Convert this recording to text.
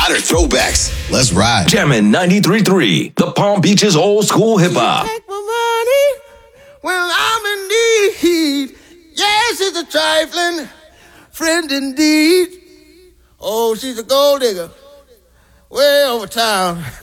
hotter throwbacks. Let's ride. Jammin' 93.3, the Palm Beaches old school hip hop. Take my money when I'm in need. Yes, it's a trifling friend indeed. Oh, she's a gold digger way over town.